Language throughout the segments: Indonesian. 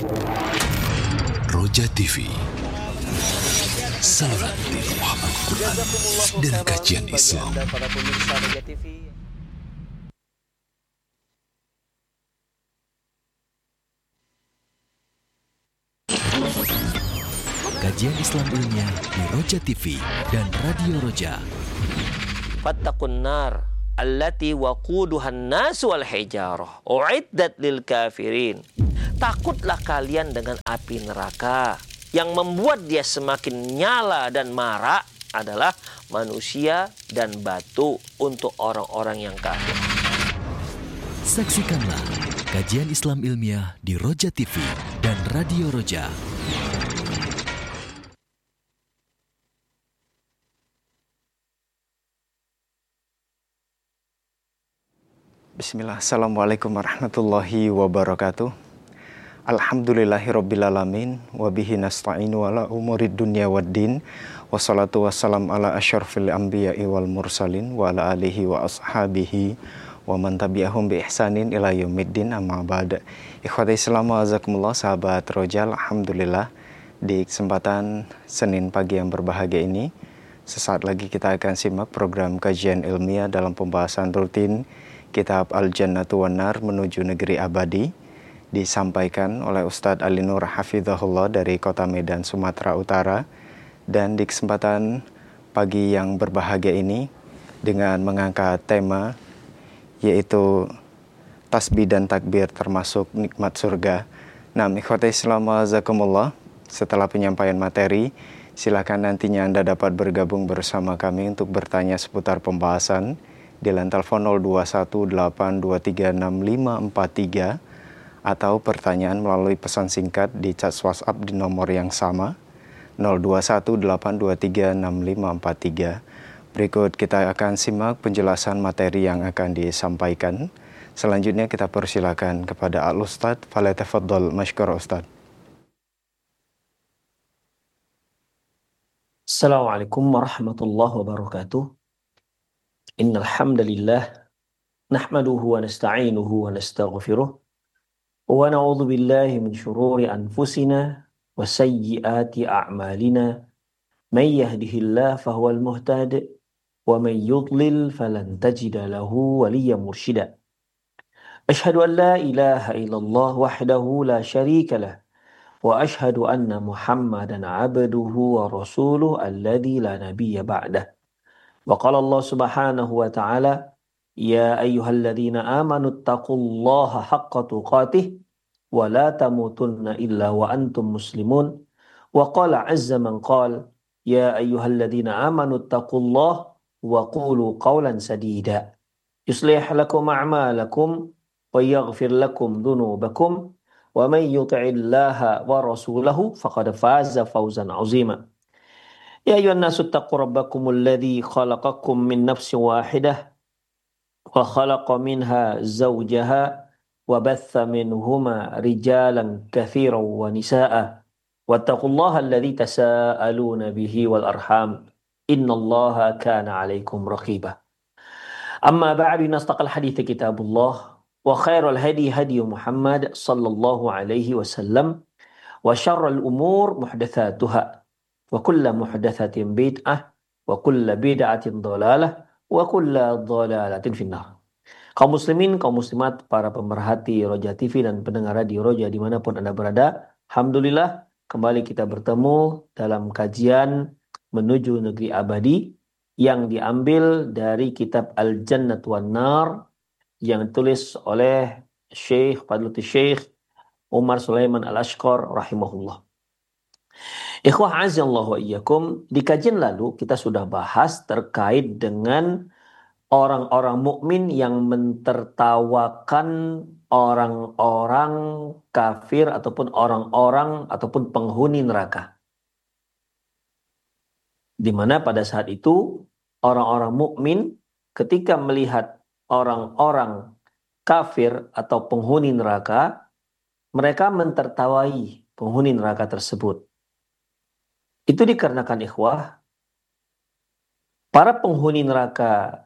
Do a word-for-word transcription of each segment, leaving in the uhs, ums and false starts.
Roja T V, saluran tiruah Al-Quran dan kajian Islam. Kajian Islam ilmiah di Roja T V dan Radio Roja. Fattaqun nar allati waquduhan nasu wal hijarah uiddat lil kafirin. Takutlah kalian dengan api neraka yang membuat dia semakin nyala dan marak adalah manusia dan batu untuk orang-orang yang kafir. Saksikanlah kajian Islam ilmiah di Roja T V dan Radio Roja. Bismillah, Assalamualaikum warahmatullahi wabarakatuh. Alhamdulillahirrabbilalamin. Wabihi nasta'inu ala umurid dunya waddin. Wassalatu wassalam ala asyrafil anbiya'i wal mursalin. Wa ala alihi wa ashabihi wa man tabi'ahum bi ihsanin ila yaumiddin, amma ba'da. Ikhwati Islam wa azakumullah, sahabat Roja. Alhamdulillah, di kesempatan Senin pagi yang berbahagia ini, sesaat lagi kita akan simak program kajian ilmiah dalam pembahasan rutin Kitab Al-Jannatu wan Nar menuju negeri abadi, disampaikan oleh Ustadz Ali Nur Hafizahullah dari Kota Medan, Sumatera Utara. Dan di kesempatan pagi yang berbahagia ini dengan mengangkat tema yaitu tasbih dan takbir termasuk nikmat surga. Nah, ikhwati Islam wa azakumullah, setelah penyampaian materi, silakan nantinya Anda dapat bergabung bersama kami untuk bertanya seputar pembahasan di line telepon nol dua satu delapan dua tiga enam lima empat tiga atau pertanyaan melalui pesan singkat di chat WhatsApp di nomor yang sama nol dua satu delapan dua tiga enam lima empat tiga. Berikut kita akan simak penjelasan materi yang akan disampaikan. Selanjutnya kita persilakan kepada Al-Ustadz. Falyatafaddal mashkur Ustadz. Assalamualaikum warahmatullahi wabarakatuh. Innal hamdalillah nahmaduhu wa nasta'inuhu wa nastaghfiruh wa na'udzu billahi min shururi anfusina wa sayyiati a'malina. May yahdihillahu fahuwal muhtadi wa may yudlil falan tajida lahu waliyyan mursyida. Asyhadu an la ilaha illallah wahdahu la syarika lah wa asyhadu anna Muhammadan 'abduhu wa rasuluhu alladzi la nabiyya ba'dah. Wa qala Allah Subhanahu wa ta'ala, ya ayyuhalladzina amanu taqullaha haqqa tuqatih wa la tamutunna illa wa antum muslimun. Wa qala azza man qala, ya ayyuhalladzina amanu taqullaha wa qulu qawlan sadida yuslih lakum a'malakum wa yaghfir lakum dhunubakum wa man yuti'illaha wa rasulahu faqad faza fawzan 'azima. Ya ayyuhan nasu taqu rabbakumul ladzi khalaqakum min nafsin wahidah wa khalaqa minha zawjaha wa batha minhuma rijalan katsiran wa nisaa'a wattaqullaha alladzi tasaaluna bihi wal arham innallaha kana 'alaikum raqiba. Amma ba'du, nastaqal hadithi kitabullah wa khairul hadi hadi Muhammad sallallahu alaihi wasallam wa syarrul umur muhdatsatuha wa kulla muhdatsatin bid'ah wa kulla bid'atin dhalalah wa kulla dhalalatin finnar. Kaum muslimin, kaum muslimat, para pemerhati Roja T V dan pendengar radio Roja dimanapun Anda berada, alhamdulillah kembali kita bertemu dalam kajian menuju negeri abadi yang diambil dari kitab Al-Jannatu wan Nar yang ditulis oleh Syekh Fadlatul Syekh Umar Sulaiman Al-Ashqar rahimahullah. Ikhwah azallahu wa iyyakum, di kajian lalu kita sudah bahas terkait dengan orang-orang mukmin yang mentertawakan orang-orang kafir ataupun orang-orang ataupun penghuni neraka. Di mana pada saat itu orang-orang mukmin ketika melihat orang-orang kafir atau penghuni neraka, mereka mentertawai penghuni neraka tersebut. Itu dikarenakan ikhwah, para penghuni neraka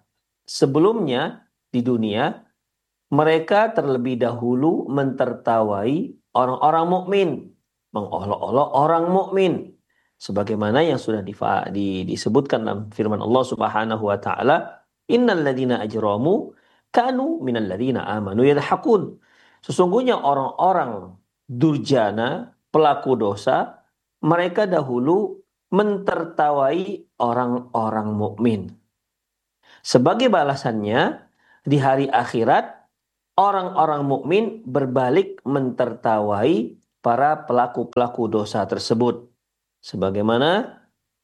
sebelumnya di dunia, mereka terlebih dahulu mentertawai orang-orang mukmin, mengolok-olok orang mukmin. Sebagaimana yang sudah difa- di, disebutkan dalam firman Allah Subhanahu wa taala, "Innal ladzina ajramu kanu minal ladzina amanu yadhakun." Sesungguhnya orang-orang durjana, pelaku dosa, mereka dahulu mentertawai orang-orang mukmin. Sebagai balasannya, di hari akhirat orang-orang mukmin berbalik mentertawai para pelaku-pelaku dosa tersebut. Sebagaimana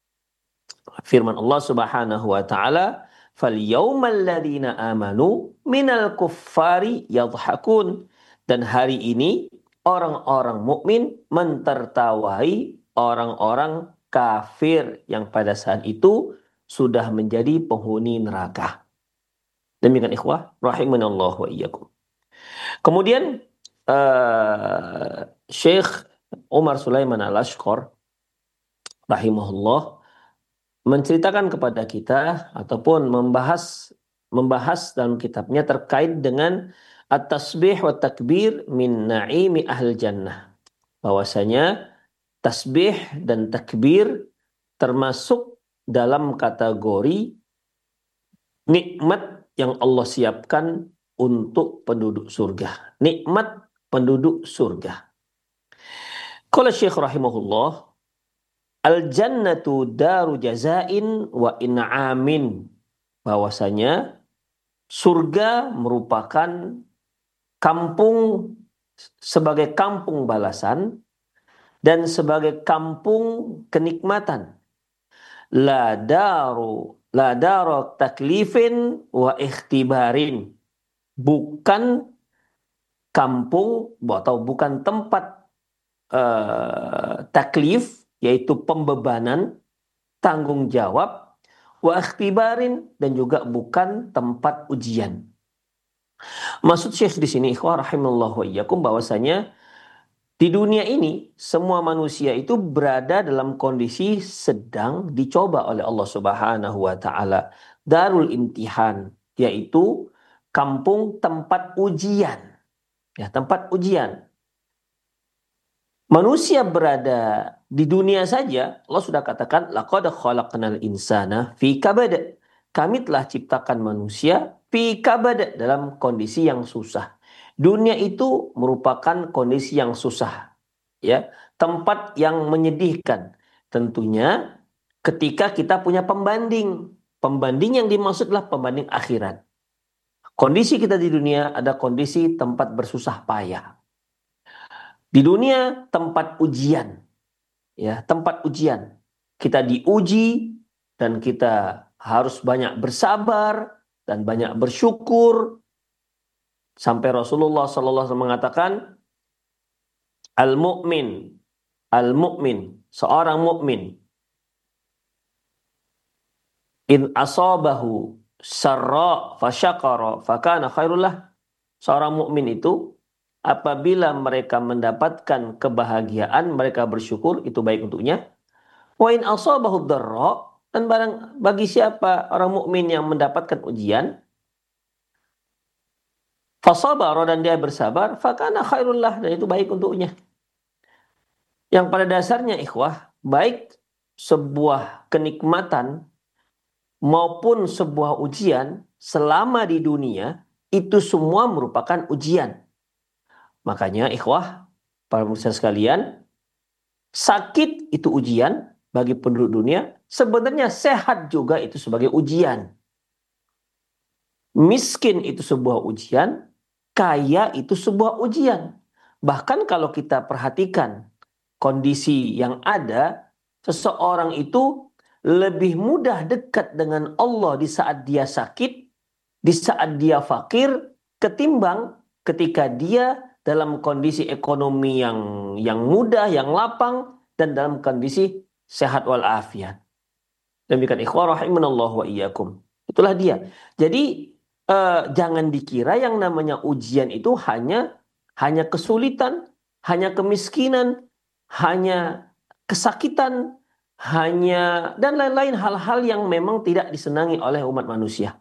firman Allah Subhanahu wa taala, "Falyaumal ladzina amanu minal kuffari yadhakun." Dan hari ini orang-orang mukmin mentertawai orang-orang kafir yang pada saat itu sudah menjadi penghuni neraka. Demikian ikhwah rahimanallah wa iyyakum. Kemudian uh, Syekh Umar Sulaiman Al-Ashqar rahimahullah menceritakan kepada kita ataupun membahas membahas dalam kitabnya terkait dengan at-tasbih wa takbir min na'imi ahl jannah. Bahwasanya tasbih dan takbir termasuk dalam kategori nikmat yang Allah siapkan untuk penduduk surga. Nikmat penduduk surga. Qala Syekh rahimahullah, al-jannatu daru jazain wa in'amin. Bahwasanya surga merupakan kampung sebagai kampung balasan dan sebagai kampung kenikmatan. La daru la daru taklifin wa ikhtibarin. Bukan kampung atau bukan tempat uh, taklif, yaitu pembebanan, tanggung jawab, wa ikhtibarin, dan juga bukan tempat ujian. Maksud Syekh di sini ikhwah rahimallahu wa iyyakum bahwasanya di dunia ini semua manusia itu berada dalam kondisi sedang dicoba oleh Allah Subhanahu wa taala. Darul imtihan, yaitu kampung tempat ujian. Ya, tempat ujian. Manusia berada di dunia saja, Allah sudah katakan, laqad khalaqnal insana fi kabad. Kami telah ciptakan manusia fi kabad, dalam kondisi yang susah. Dunia itu merupakan kondisi yang susah, ya, tempat yang menyedihkan. Tentunya ketika kita punya pembanding. Pembanding yang dimaksud adalah pembanding akhirat. Kondisi kita di dunia ada kondisi tempat bersusah payah. Di dunia tempat ujian, ya, tempat ujian. Kita diuji dan kita harus banyak bersabar dan banyak bersyukur. Sampai Rasulullah sallallahu alaihi wasallam mengatakan, al-mu'min, al-mu'min, seorang mukmin, in asabahu sarra fasyakara fakana khairullah. Seorang mukmin itu apabila mereka mendapatkan kebahagiaan, mereka bersyukur, itu baik untuknya. Wa in asabahu dharra, dan barang bagi siapa orang mukmin yang mendapatkan ujian, fasabara, dan dia bersabar, fakana khairullah, dan itu baik untuknya. Yang pada dasarnya ikhwah, baik sebuah kenikmatan maupun sebuah ujian selama di dunia, itu semua merupakan ujian. Makanya ikhwah, para pemirsa sekalian, sakit itu ujian bagi penduduk dunia, sebenarnya sehat juga itu sebagai ujian. Miskin itu sebuah ujian, kaya itu sebuah ujian. Bahkan kalau kita perhatikan kondisi yang ada, seseorang itu lebih mudah dekat dengan Allah di saat dia sakit, di saat dia fakir, ketimbang ketika dia dalam kondisi ekonomi yang yang mudah, yang lapang, dan dalam kondisi sehat walafiat. Demikian ikhwah rahimanallahu wa iyyakum. Itulah dia. Jadi eh, jangan dikira yang namanya ujian itu hanya hanya kesulitan, hanya kemiskinan, hanya kesakitan, hanya dan lain-lain hal-hal yang memang tidak disenangi oleh umat manusia.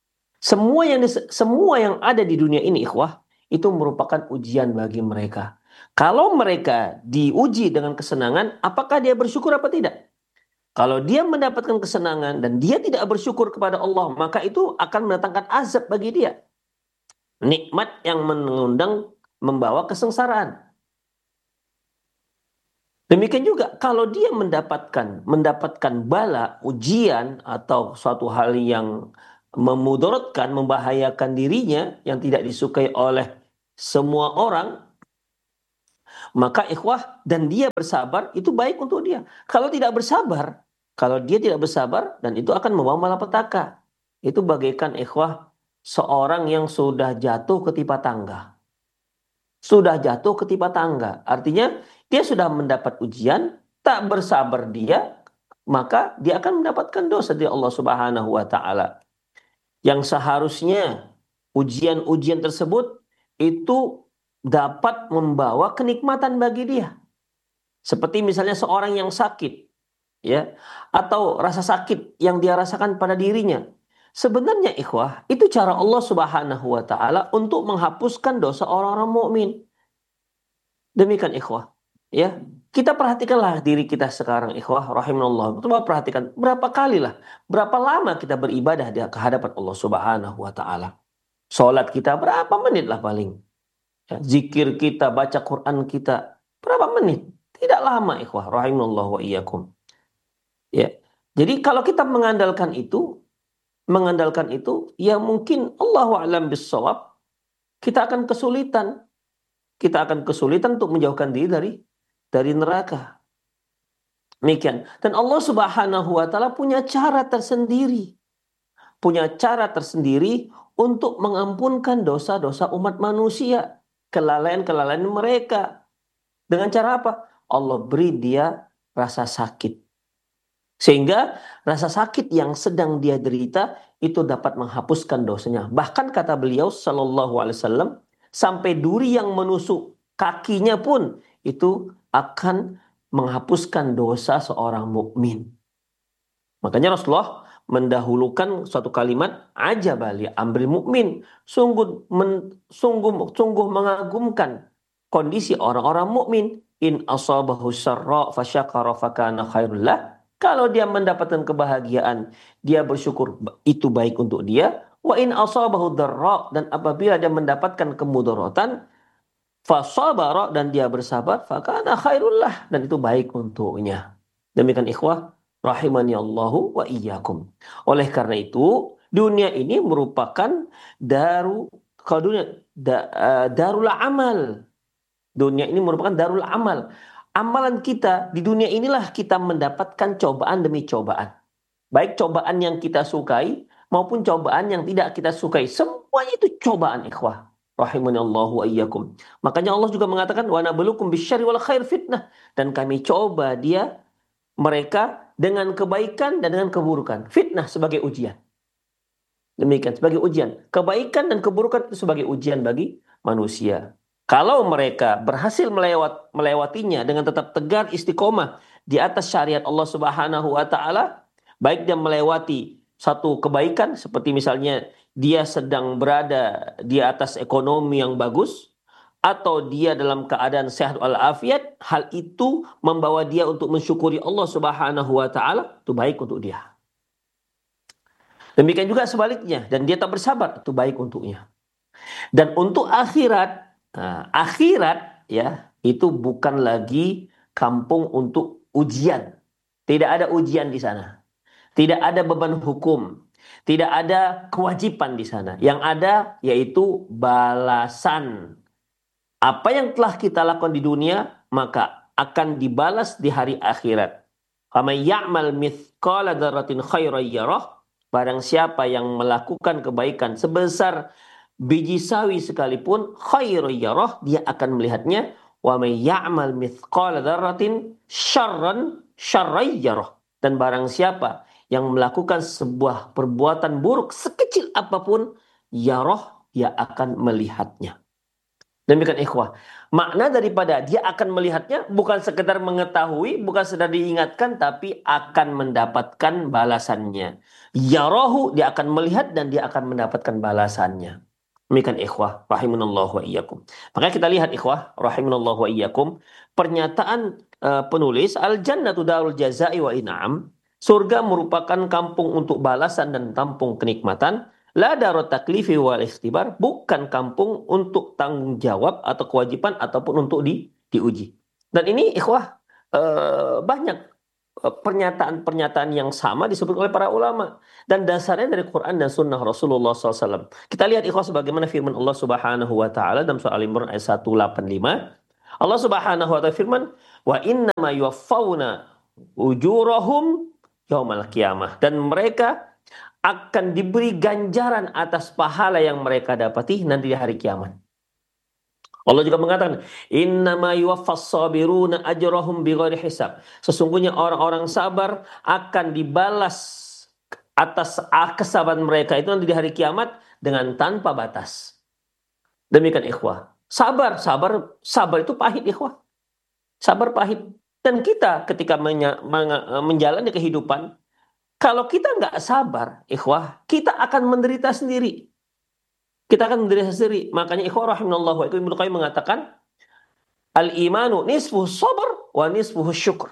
Semua yang semua yang ada di dunia ini ikhwah, itu merupakan ujian bagi mereka. Kalau mereka diuji dengan kesenangan, apakah dia bersyukur apa tidak? Kalau dia mendapatkan kesenangan dan dia tidak bersyukur kepada Allah, maka itu akan mendatangkan azab bagi dia. Nikmat yang mengundang membawa kesengsaraan. Demikian juga kalau dia mendapatkan mendapatkan bala, ujian atau suatu hal yang memudaratkan, membahayakan dirinya yang tidak disukai oleh semua orang, maka ikhwah dan dia bersabar itu baik untuk dia. Kalau tidak bersabar, kalau dia tidak bersabar dan itu akan membawa malapetaka. Itu bagaikan ikhwah seorang yang sudah jatuh ketimpa tangga. Sudah jatuh ketimpa tangga. Artinya dia sudah mendapat ujian, tak bersabar dia, maka dia akan mendapatkan dosa dari Allah Subhanahu wa taala. Yang seharusnya ujian-ujian tersebut itu dapat membawa kenikmatan bagi dia. Seperti misalnya seorang yang sakit, ya, atau rasa sakit yang dia rasakan pada dirinya. Sebenarnya ikhwah, itu cara Allah Subhanahu wa taala untuk menghapuskan dosa orang-orang mukmin. Demikian ikhwah, ya. Kita perhatikanlah diri kita sekarang ikhwah rahimanallah. Coba perhatikan berapa kali lah, berapa lama kita beribadah di hadapan Allah Subhanahu wa taala. Salat kita berapa menit lah paling. Ya, zikir kita, baca Quran kita berapa menit? Tidak lama ikhwah rahimanallah wa iyyakum. Ya. Jadi kalau kita mengandalkan itu, mengandalkan itu, ya mungkin Allahu a'lam bissawab, kita akan kesulitan. Kita akan kesulitan untuk menjauhkan diri dari dari neraka. Demikian. Dan Allah Subhanahu wa taala punya cara tersendiri. Punya cara tersendiri untuk mengampunkan dosa-dosa umat manusia, kelalaian-kelalaian mereka. Dengan cara apa? Allah beri dia rasa sakit. Sehingga rasa sakit yang sedang dia derita itu dapat menghapuskan dosanya. Bahkan kata beliau sallallahu alaihi wasallam, sampai duri yang menusuk kakinya pun itu akan menghapuskan dosa seorang mukmin. Makanya Rasulullah mendahulukan suatu kalimat ajaba li amril mukmin, sungguh men, sungguh sungguh mengagumkan kondisi orang-orang mukmin. In asabahu syarra fasyakara fakana khairul lah. Kalau dia mendapatkan kebahagiaan, dia bersyukur, itu baik untuk dia. Wa in asabahu dharra, dan apabila dia mendapatkan kemudaratan, fasabara, dan dia bersabar, fakana khairul lah, dan itu baik untuknya. Demikian ikhwah rahimani Allahu wa iyyakum. Oleh karena itu, dunia ini merupakan daru kalau dunia da, uh, darul amal. Dunia ini merupakan darul amal. Amalan kita di dunia inilah kita mendapatkan cobaan demi cobaan. Baik cobaan yang kita sukai maupun cobaan yang tidak kita sukai. Semuanya itu cobaan ikhwah. Rahimanallahu wa iyyakum. Makanya Allah juga mengatakan wa nabluukum bisyarri wal khair fitnah, dan kami coba dia mereka dengan kebaikan dan dengan keburukan. Fitnah sebagai ujian. Demikian sebagai ujian. Kebaikan dan keburukan itu sebagai ujian bagi manusia. Kalau mereka berhasil melewat melewatinya dengan tetap tegar istiqomah di atas syariat Allah Subhanahu wa taala, baik dia melewati satu kebaikan seperti misalnya dia sedang berada di atas ekonomi yang bagus atau dia dalam keadaan sehat walafiat, hal itu membawa dia untuk mensyukuri Allah Subhanahu wa taala, itu baik untuk dia. Demikian juga sebaliknya, dan dia tak bersabar, itu baik untuknya. Dan untuk akhirat, Nah, akhirat ya itu bukan lagi kampung untuk ujian. Tidak ada ujian di sana. Tidak ada beban hukum. Tidak ada kewajiban di sana. Yang ada yaitu balasan. Apa yang telah kita lakukan di dunia maka akan dibalas di hari akhirat. Faman ya'mal mithqala dzarratin khairan yarah. Barang siapa yang melakukan kebaikan sebesar biji sawi sekalipun khairu yarah, dia akan melihatnya. Wa may ya'mal mithqala dzarratin syarran syarran yarah, dan barang siapa yang melakukan sebuah perbuatan buruk sekecil apapun, yarah, dia akan melihatnya. Demikian ikhwah. Makna daripada dia akan melihatnya bukan sekedar mengetahui, bukan sekedar diingatkan, tapi akan mendapatkan balasannya. Yarahu, dia akan melihat dan dia akan mendapatkan balasannya. Demikian ikhwah rahimanallahu wa iyyakum. Maka kita lihat ikhwah rahimanallahu wa iyyakum, pernyataan uh, penulis al-jannatu darul jazai wa in'am, surga merupakan kampung untuk balasan dan kampung kenikmatan, la darut taklifi wal ikhtibar, bukan kampung untuk tanggung jawab atau kewajiban ataupun untuk di, diuji. Dan ini ikhwah uh, banyak pernyataan-pernyataan yang sama disebut oleh para ulama dan dasarnya dari Quran dan Sunnah Rasulullah shallallahu alaihi wasallam. Kita lihat ikhwas bagaimana firman Allah Subhanahu Wa Taala dalam surah Al-Imran ayat seratus delapan puluh lima. Allah Subhanahu Wa Taala firman, wa inna ma yuwaffawna ujurahum yaumal qiyamah, dan mereka akan diberi ganjaran atas pahala yang mereka dapati nanti di hari kiamat. Allah juga mengatakan, innama yuwaffas sabiruna ajrahum bighairi hisab. Sesungguhnya orang-orang sabar akan dibalas atas kesabaran mereka itu nanti di hari kiamat dengan tanpa batas. Demikian ikhwah. Sabar, sabar, sabar itu pahit ikhwah. Sabar pahit. Dan kita ketika menjalani kehidupan, kalau kita nggak sabar, ikhwah, kita akan menderita sendiri. Kita akan menderita sendiri. Makanya ikhwah rahimanallahu wa iyyakum, Ibnu Qayyim mengatakan, al-imanu nisfuhu sabr wa nisfuhu syukur.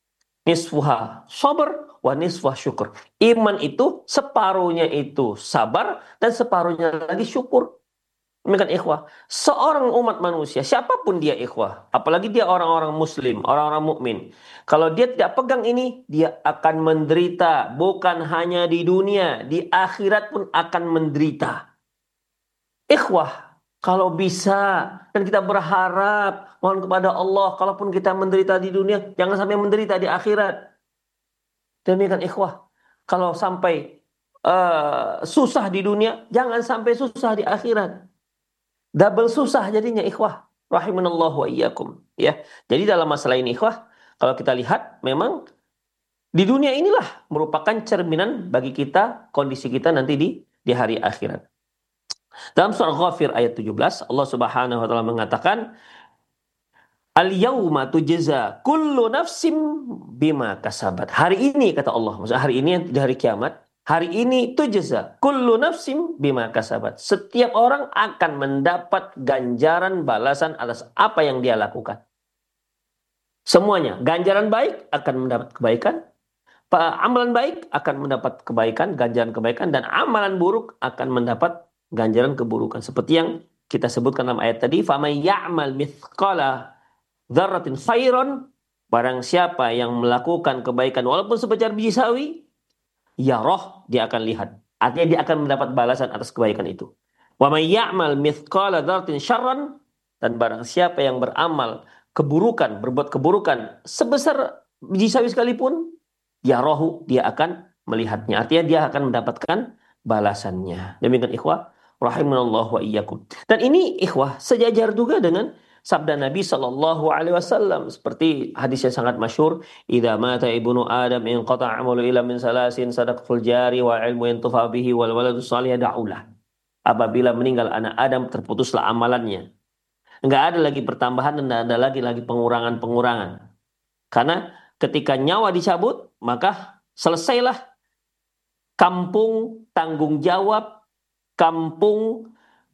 Nisfuha sabr wa nisfuha syukur. Iman itu separuhnya itu sabar dan separuhnya lagi syukur. Demikian ikhwah. Seorang umat manusia, siapapun dia ikhwah, apalagi dia orang-orang muslim, orang-orang mukmin, kalau dia tidak pegang ini, dia akan menderita. Bukan hanya di dunia, di akhirat pun akan menderita. Ikhwah, kalau bisa dan kita berharap mohon kepada Allah, kalaupun kita menderita di dunia, jangan sampai menderita di akhirat. Demikian ikhwah, kalau sampai uh, susah di dunia, jangan sampai susah di akhirat. Double susah jadinya ikhwah rahimanallahu wa iyyakum, ya. Jadi dalam masalah ini ikhwah, kalau kita lihat memang di dunia inilah merupakan cerminan bagi kita, kondisi kita nanti di di hari akhirat. Dalam surah Ghafir ayat tujuh belas, Allah Subhanahu wa taala mengatakan, al-yauma tujza kullu nafsim bima kasabat. Hari ini kata Allah, maksud hari ini di hari kiamat, hari ini tujza kullu nafsim bima kasabat. Setiap orang akan mendapat ganjaran balasan atas apa yang dia lakukan. Semuanya, ganjaran baik akan mendapat kebaikan, amalan baik akan mendapat kebaikan, ganjaran kebaikan, dan amalan buruk akan mendapat ganjaran keburukan. Seperti yang kita sebutkan dalam ayat tadi, faman ya'mal mithqala dzarratin khairan, barang siapa yang melakukan kebaikan walaupun sebesar biji sawi, ya roh, dia akan lihat. Artinya dia akan mendapat balasan atas kebaikan itu. Wa may ya'mal mithqala dzarratin syarran, dan barang siapa yang beramal keburukan, berbuat keburukan sebesar biji sawi sekalipun, ya rohu, dia akan melihatnya. Artinya dia akan mendapatkan balasannya. Demikian ikhwah rahimanallahu wa iyyakum. Dan ini ikhwah sejajar juga dengan sabda Nabi sallallahu alaihi wasallam seperti hadis yang sangat masyhur, idza mata ibnu adam in qata'a amalu illa min salasin sadaqatul jari wa ilmu yantafa bihi wal waladu shalih da'ulah. Apabila meninggal anak Adam, terputuslah amalannya. Enggak ada lagi pertambahan dan enggak ada lagi lagi pengurangan-pengurangan. Karena ketika nyawa dicabut, maka selesailah kampung tanggung jawab, kampung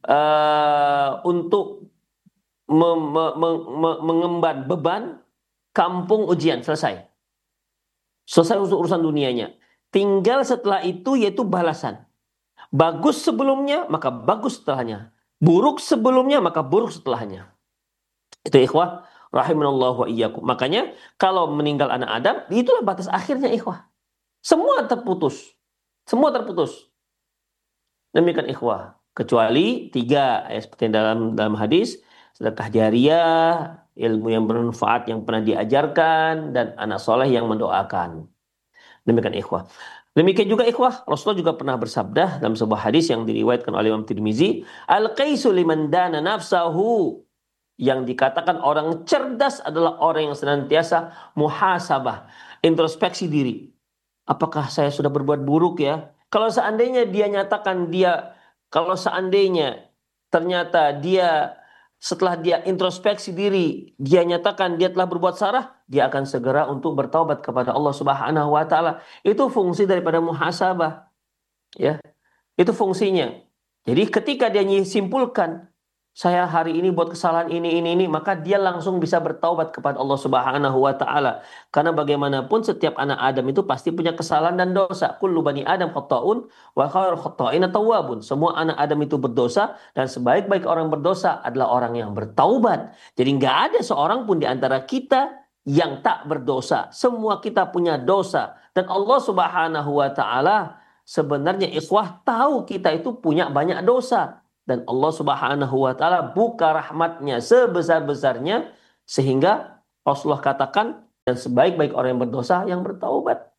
uh, untuk me, me, me, me, mengemban beban, kampung ujian, selesai. Selesai urusan dunianya. Tinggal setelah itu yaitu balasan. Bagus sebelumnya, maka bagus setelahnya. Buruk sebelumnya, maka buruk setelahnya. Itu ikhwah rahimanallahu wa iyyakum. Makanya kalau meninggal anak Adam, itulah batas akhirnya ikhwah. Semua terputus. Semua terputus. Demikian ikhwah, kecuali tiga ya, seperti dalam dalam hadis, sedekah jariyah, ilmu yang bermanfaat yang pernah diajarkan, dan anak soleh yang mendoakan. Demikian ikhwah. Demikian juga ikhwah, Rasulullah juga pernah bersabda dalam sebuah hadis yang diriwayatkan oleh Imam Tirmizi, al-qaisu liman dana nafsahu, yang dikatakan orang cerdas adalah orang yang senantiasa muhasabah, introspeksi diri. Apakah saya sudah berbuat buruk ya? Kalau seandainya dia nyatakan dia, kalau seandainya ternyata dia setelah dia introspeksi diri, dia nyatakan dia telah berbuat salah, dia akan segera untuk bertaubat kepada Allah Subhanahu wa taala. Itu fungsi daripada muhasabah. Ya. Itu fungsinya. Jadi ketika dia simpulkan, saya hari ini buat kesalahan ini, ini, ini, maka dia langsung bisa bertaubat kepada Allah Subhanahu wa Ta'ala. Karena bagaimanapun setiap anak Adam itu pasti punya kesalahan dan dosa. Kullu bani Adam khata'un wa khairu khata'ina tawwabun. Semua anak Adam itu berdosa, dan sebaik-baik orang berdosa adalah orang yang bertaubat. Jadi nggak ada seorang pun di antara kita yang tak berdosa. Semua kita punya dosa. Dan Allah Subhanahu wa Ta'ala sebenarnya ikhwah tahu kita itu punya banyak dosa. Dan Allah Subhanahu wa Ta'ala buka rahmatnya sebesar-besarnya, sehingga Rasulullah katakan, dan sebaik-baik orang yang berdosa yang bertaubat.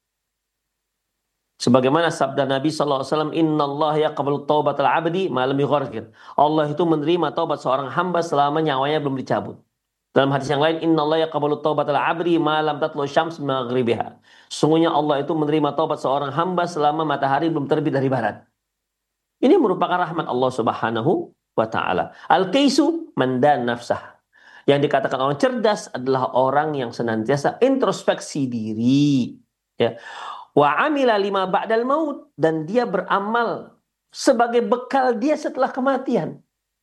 Sebagaimana sabda Nabi sallallahu alaihi wasallam, "Innallaha yaqbalu taubatal 'abdi ma lam yugharqir." Allah itu menerima taubat seorang hamba selama nyawanya belum dicabut. Dalam hadis yang lain, "Innallaha yaqbalu taubatal 'abdi ma lam tatlu syams min maghribiha." Sungguhnya Allah itu menerima taubat seorang hamba selama matahari belum terbit dari barat. Ini merupakan rahmat Allah Subhanahu wa Ta'ala. Al-kaisu mandan nafsah. Yang dikatakan orang cerdas adalah orang yang senantiasa introspeksi diri. Ya. Wa amila lima ba'dal maut. Dan dia beramal sebagai bekal dia setelah kematian.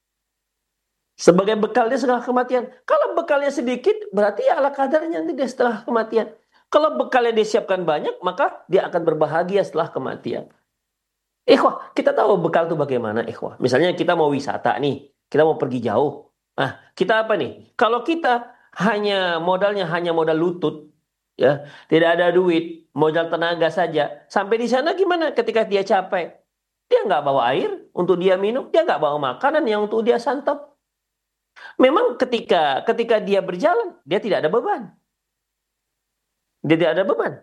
Sebagai bekal dia setelah kematian. Kalau bekalnya sedikit, berarti ya ala kadarnya nanti dia setelah kematian. Kalau bekalnya dia siapkan banyak, maka dia akan berbahagia setelah kematian. Ikhwah, kita tahu bekal itu bagaimana, ikhwah. Misalnya kita mau wisata nih, kita mau pergi jauh. Nah, kita apa nih? Kalau kita hanya modalnya hanya modal lutut, ya, tidak ada duit, modal tenaga saja. Sampai di sana gimana ketika dia capek? Dia nggak bawa air untuk dia minum, dia nggak bawa makanan yang untuk dia santap. Memang ketika ketika dia berjalan, dia tidak ada beban. Dia tidak ada beban.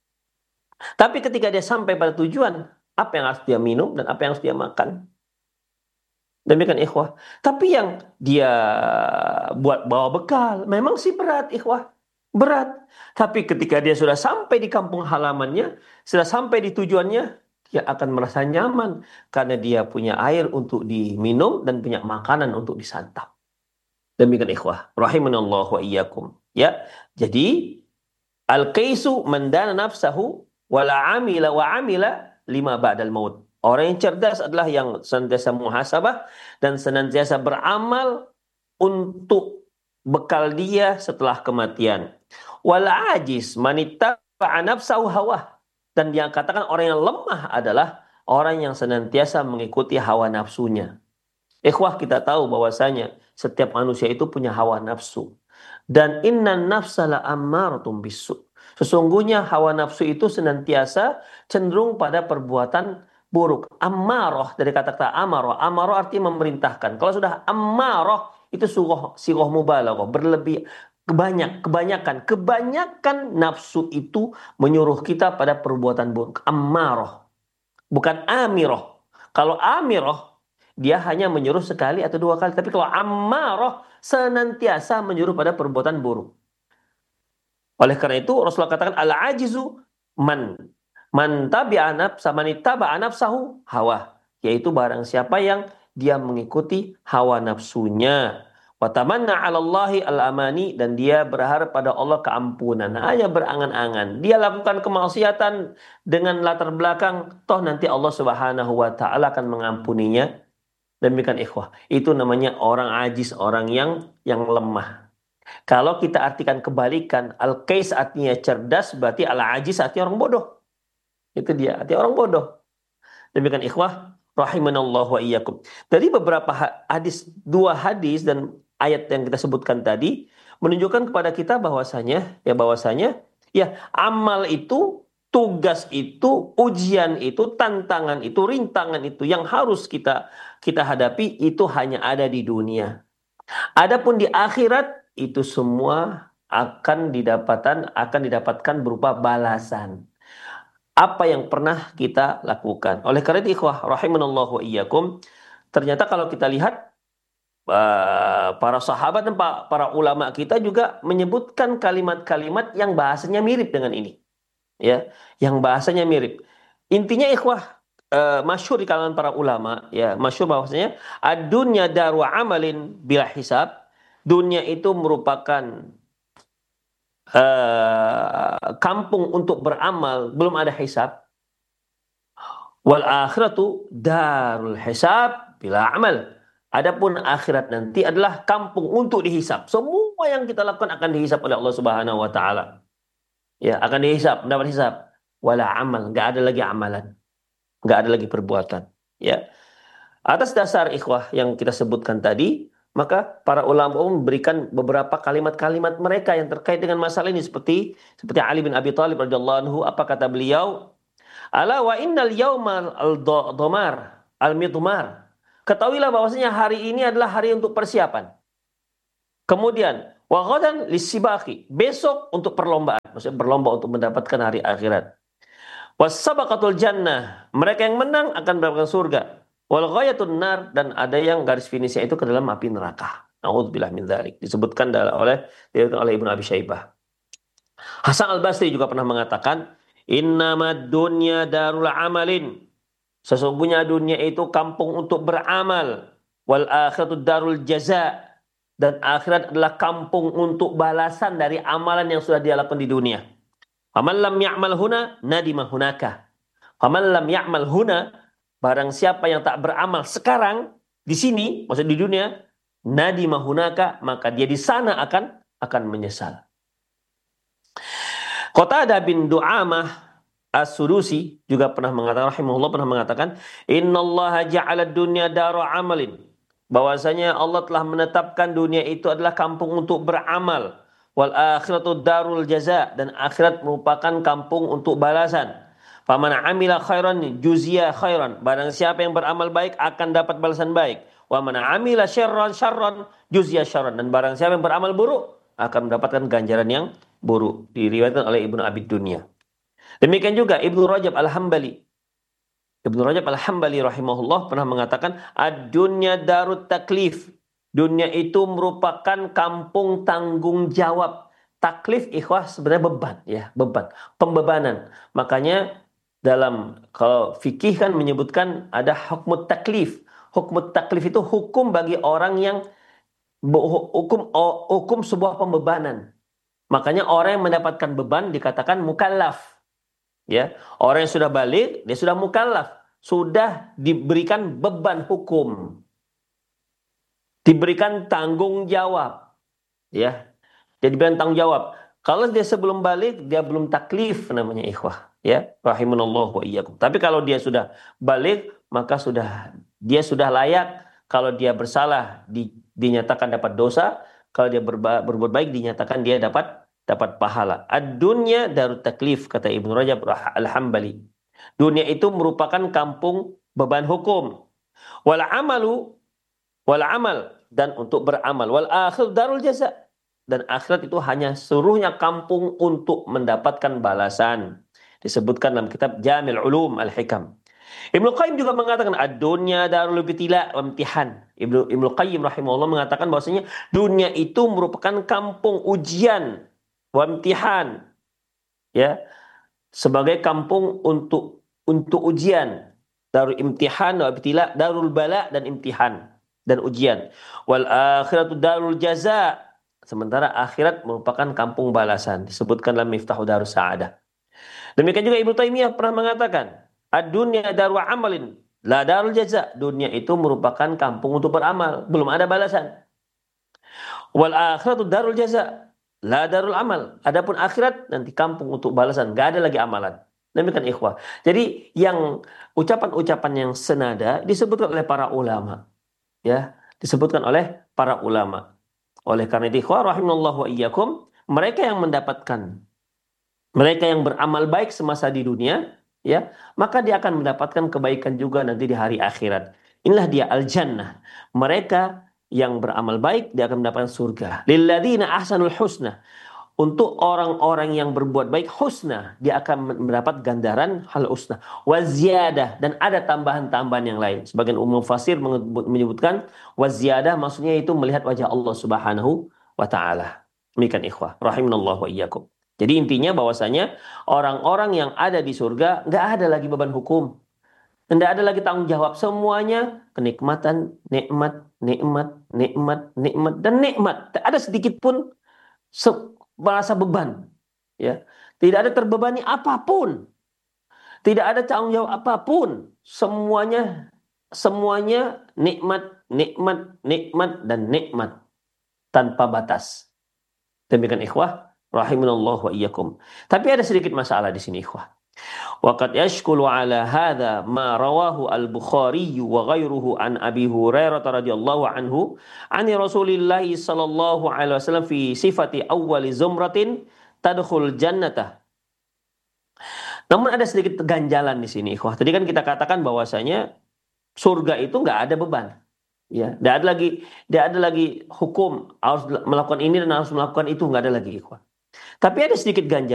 Tapi ketika dia sampai pada tujuan, apa yang harus dia minum dan apa yang harus dia makan. Demikian ikhwah. Tapi yang dia buat bawa bekal, memang sih berat ikhwah. Berat. Tapi ketika dia sudah sampai di kampung halamannya, sudah sampai di tujuannya, dia akan merasa nyaman. Karena dia punya air untuk diminum dan punya makanan untuk disantap. Demikian ikhwah. Rahimanallah wa iyyakum. Ya. Jadi, al-kaisu mandana nafsahu wala amila wa amila lima ba'dal maut. Orang yang cerdas adalah yang senantiasa muhasabah dan senantiasa beramal untuk bekal dia setelah kematian. Wal ajiz manittaba'a nafsahu hawah. Dan yang katakan orang yang lemah adalah orang yang senantiasa mengikuti hawa nafsunya. Ikhwah, kita tahu bahwasanya setiap manusia itu punya hawa nafsu. Dan innan nafsa la ammaratun bisu. Sesungguhnya hawa nafsu itu senantiasa cenderung pada perbuatan buruk. Ammaroh dari kata-kata amaroh. Amaroh artinya memerintahkan. Kalau sudah ammaroh itu sigoh, sigoh mubalaghah, berlebih, kebanyak, kebanyakan. Kebanyakan nafsu itu menyuruh kita pada perbuatan buruk. Ammaroh. Bukan amiroh. Kalau amiroh, dia hanya menyuruh sekali atau dua kali. Tapi kalau ammaroh, senantiasa menyuruh pada perbuatan buruk. Oleh karena itu Rasulullah katakan al-ajizu man man tabi'a nafsa man ittaba'a nafsahu hawa, yaitu barang siapa yang dia mengikuti hawa nafsunya. Wa tamanna 'ala Allahi al-amani, dan dia berharap pada Allah keampunan. Hanya berangan-angan. Dia lakukan kemaksiatan dengan latar belakang toh nanti Allah Subhanahu wa Ta'ala akan mengampuninya. Demikian ikhwah. Itu namanya orang ajiz, orang yang yang lemah. Kalau kita artikan kebalikan, al-kais artinya cerdas, berarti al-ajiz artinya orang bodoh. Itu dia, artinya orang bodoh. Demikian ikhwah, rahimanallah wa iyyakum. Dari beberapa hadis, dua hadis dan ayat yang kita sebutkan tadi, menunjukkan kepada kita bahwasanya, ya bahwasanya, ya amal itu, tugas itu, ujian itu, tantangan itu, rintangan itu, yang harus kita kita hadapi, itu hanya ada di dunia. Adapun di akhirat, itu semua akan didapatkan akan didapatkan berupa balasan apa yang pernah kita lakukan. Oleh karena itu ikhwah rahimanallahu wa iyyakum, ternyata kalau kita lihat uh, para sahabat dan para ulama kita juga menyebutkan kalimat-kalimat yang bahasanya mirip dengan ini. Ya, yang bahasanya mirip. Intinya ikhwah, uh, masyhur di kalangan para ulama, ya, masyhur bahwasanya ad-dunya daru amalin bila hisab. Dunia itu merupakan uh, kampung untuk beramal, belum ada hisab. Wal akhiratu darul hisab bila amal. Adapun akhirat nanti adalah kampung untuk dihisap. Semua yang kita lakukan akan dihisap oleh Allah Subhanahu wa taala. Ya, akan dihisap, mendapat hisap. Wala amal, enggak ada lagi amalan. Enggak ada lagi perbuatan, ya. Atas dasar ikhwah yang kita sebutkan tadi, maka para ulama memberikan beberapa kalimat-kalimat mereka yang terkait dengan masalah ini seperti seperti Ali bin Abi Thalib radhiyallahu anhu, apa kata beliau? Ala wa innal yaumal al-dhamar al-midmar. Ketahuilah bahwasanya hari ini adalah hari untuk persiapan. Kemudian wa ghadan lisibaqi, besok untuk perlombaan, maksudnya berlomba untuk mendapatkan hari akhirat. Was-sabaqatul jannah, mereka yang menang akan mendapatkan surga. Wal ghayatun nar, dan ada yang garis finishnya itu ke dalam api neraka. Nauzubillah min dzalik. Disebutkan oleh disebutkan oleh Ibnu Abi Syaibah. Hasan Al-Basri juga pernah mengatakan, innamad dunya darul amalin. Sesungguhnya dunia itu kampung untuk beramal. Wal akhiratu darul jaza, dan akhirat adalah kampung untuk balasan dari amalan yang sudah dia lakukan di dunia. Faman lam ya'mal huna nadima hunaka. Faman lam ya'mal huna, barang siapa yang tak beramal sekarang di sini, maksud di dunia, nadima hunaka, maka dia di sana akan akan menyesal. Qatadah bin Du'amah As-Sudusi juga pernah mengatakan, rahimahullah pernah mengatakan, innallaha ja'ala dunya daru amalin, bahwasanya Allah telah menetapkan dunia itu adalah kampung untuk beramal. Wal akhiratu darul jaza, dan akhirat merupakan kampung untuk balasan. Faman amila khairan juzia khairan, barang siapa yang beramal baik akan dapat balasan baik. Wa man amila syarran syarran juzia syarran, dan barang siapa yang beramal buruk akan mendapatkan ganjaran yang buruk. Diriwayatkan oleh Ibnu Abi Dunya. Demikian juga Ibnu Rajab Al-Hambali. Ibnu Rajab Al-Hambali rahimahullah pernah mengatakan, ad-dunya darut taklif. Dunia itu merupakan kampung tanggung jawab. Taklif ikhwah sebenarnya beban, ya, beban, pembebanan. Makanya dalam kalau fikih kan menyebutkan ada hukmut taklif. Hukmut taklif itu hukum bagi orang yang hukum hukum sebuah pembebanan. Makanya orang yang mendapatkan beban dikatakan mukallaf. Ya, orang yang sudah balik, dia sudah mukallaf, sudah diberikan beban hukum, diberikan tanggung jawab, ya, dia diberikan tanggung jawab. Kalau dia sebelum balik, dia belum taklif namanya ikhwah, ya, rahimanallahu wa iyyakum. Tapi kalau dia sudah balik, maka sudah dia sudah layak. Kalau dia bersalah, di, dinyatakan dapat dosa. Kalau dia berba, berbuat baik, dinyatakan dia dapat dapat pahala. Ad-dunya darut taklif, kata Ibnu Rajab Al-Hambali. Dunia itu merupakan kampung beban hukum. Wal amalu wal amal, dan untuk beramal. Wal akhir darul jaza, dan akhirat itu hanya seluruhnya kampung untuk mendapatkan balasan. Disebutkan dalam kitab Jamil Ulum Al-Hikam. Ibnu Qayyim juga mengatakan ad-dunya darul ibtila wa imtihan. Ibnu Ibnu Qayyim rahimahullah mengatakan bahwasanya dunia itu merupakan kampung ujian, wamtihan, ya, sebagai kampung untuk untuk ujian. Darul imtihan wa ibtila, darul bala dan imtihan dan ujian. Wal akhiratu darul jaza, sementara akhirat merupakan kampung balasan. Disebutkan dalam Miftahu Darus Sa'adah. Demikian juga Ibnu Taimiyah pernah mengatakan, ad-dunya daru amalin la darul jaza. Dunia itu merupakan kampung untuk beramal, belum ada balasan. Wal akhiratu darul jaza la darul amal. Adapun akhirat nanti kampung untuk balasan, enggak ada lagi amalan. Demikian ikhwah. Jadi yang ucapan-ucapan yang senada disebutkan oleh para ulama, ya, disebutkan oleh para ulama. Oleh karena itu ikhwah rahimallahu wa iyyakum, mereka yang mendapatkan, mereka yang beramal baik semasa di dunia, ya, maka dia akan mendapatkan kebaikan juga nanti di hari akhirat. Inilah dia al-jannah. Mereka yang beramal baik, dia akan mendapatkan surga. Lilladzina ahsanul husna. Untuk orang-orang yang berbuat baik, husna, dia akan mendapat gandaran hal husna. Waziyadah, dan ada tambahan-tambahan yang lain. Sebagian umum fasir menyebutkan waziyadah maksudnya itu melihat wajah Allah Subhanahu wa taala. Demikian ikhwah rahimanallahu wa iyyakum. Jadi intinya bahwasanya orang-orang yang ada di surga nggak ada lagi beban hukum. Tidak ada lagi tanggung jawab, semuanya kenikmatan, nikmat, nikmat, nikmat, nikmat, dan nikmat. Tak ada sedikit pun merasa beban, ya. Tidak ada terbebani apapun, tidak ada tanggung jawab apapun. Semuanya semuanya nikmat, nikmat, nikmat, dan nikmat tanpa batas. Demikian ikhwah, rahimanallahu wa iyyakum. Tapi ada sedikit masalah di sini ikhwah. Waqad yashkulu ala hadha ma rawahu al-Bukhari wa ghairuhu an Abi Hurairah radhiyallahu anhu ani Rasulillah sallallahu alaihi wasallam fi sifati awwali zumratin tadkhul jannata. Namun ada sedikit ganjalan di sini ikhwah. Tadi kan kita katakan bahwasanya surga itu nggak ada beban. Ya, tidak ada lagi, tidak ada lagi hukum harus melakukan ini dan harus melakukan itu, nggak ada lagi ikhwah. Tapi ada sedikit ganjalan.